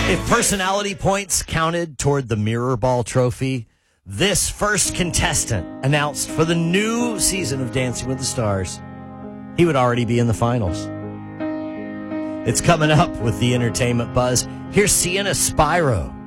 If personality points counted toward the Mirror Ball trophy, this first contestant announced for the new season of Dancing with the Stars, he would already be in the finals. It's coming up with the entertainment buzz. Here's Sienna Spyro